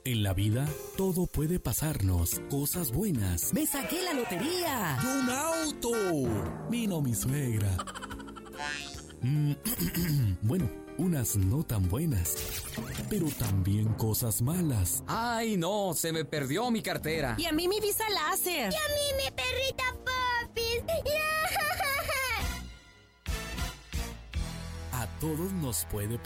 En la vida, todo puede pasarnos. Cosas buenas. ¡Me saqué la lotería! ¡Y un auto! Vino mi suegra. Bueno, unas no tan buenas, pero también cosas malas. ¡Ay, no! Se me perdió mi cartera. Y a mí mi visa láser. Y a mí mi perrita Popis. A todos nos puede